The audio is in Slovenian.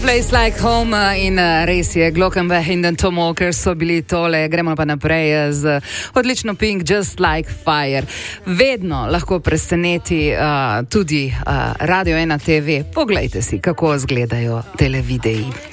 Place Like Home in res je, Glockenbach in the Tom Walker so bili tole, gremo pa naprej z odlično Pink, Just Like Fire. Vedno lahko preseneti tudi Radio 1 TV. Poglejte si, kako izgledajo televidei.